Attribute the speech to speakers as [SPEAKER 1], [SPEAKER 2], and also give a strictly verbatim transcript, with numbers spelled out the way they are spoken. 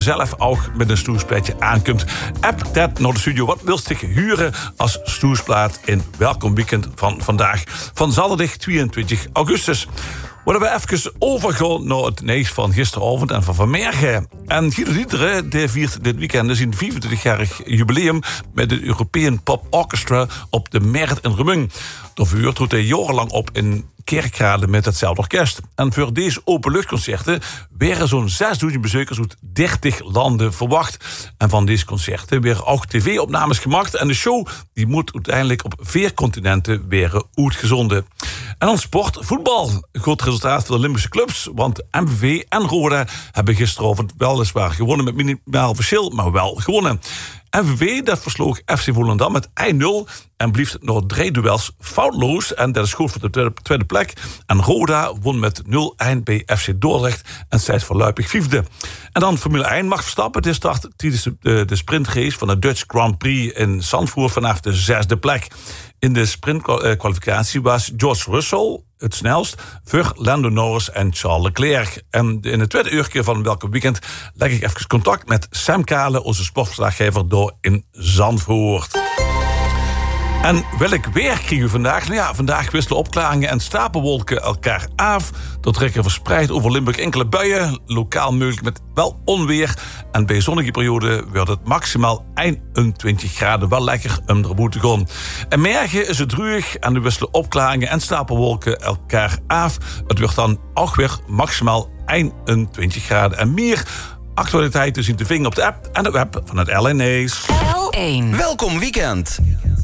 [SPEAKER 1] zelf ook met een stoesplaatje aankomt. App dat naar de studio. Wat wil zich huren als stoesplaat in Welkom Weekend van vandaag. Van zaterdag tweeëntwintig augustus. Worden we even overgaan naar het nieuws van gisteravond en van vanmorgen. En Guido Dieteren die viert dit weekend zijn vijfentwintigjarig jubileum met het European Pop Orchestra op de Markt in Remung. Daarvoor trad hij jarenlang op in Kerkrade met hetzelfde orkest. En voor deze openluchtconcerten werden zo'n zesduizend bezoekers uit dertig landen verwacht. En van deze concerten werden ook tv-opnames gemaakt. En de show die moet uiteindelijk op vier continenten weer uitgezonden. En dan sport, voetbal. Een goed resultaat voor de Limburgse clubs. Want M V V en Roda hebben gisteravond weliswaar gewonnen met minimaal verschil, maar wel gewonnen. M V V dat versloeg F C Volendam met één nul en blieft nog drie duels foutloos. En dat is goed voor de tweede, tweede plek. En Roda won met nul één bij F C Dordrecht en zij is voorlopig vijfde. En dan Formule één mag Verstappen. Het start tijdens de, de sprintrace van de Dutch Grand Prix in Zandvoort vanaf de zesde plek. In de sprintkwalificatie was George Russell het snelst voor Lando Norris en Charles Leclerc. En in het tweede uurtje van Welkom Weekend leg ik even contact met Sam Kale, onze sportverslaggever door in Zandvoort. En welk weer krijgen we vandaag? Nou ja, vandaag wisselen opklaringen en stapelwolken elkaar af. Dat trekken verspreid over Limburg enkele buien. Lokaal mogelijk met wel onweer. En bij zonnige periode wordt het maximaal eenentwintig graden. Wel lekker om erboe te gaan. En morgen is het droog en we wisselen opklaringen en stapelwolken elkaar af. Het wordt dan ook weer maximaal eenentwintig graden. En meer actualiteiten zien te vinden op de app en de web van het L N A's.
[SPEAKER 2] L één.
[SPEAKER 3] Welkom Weekend.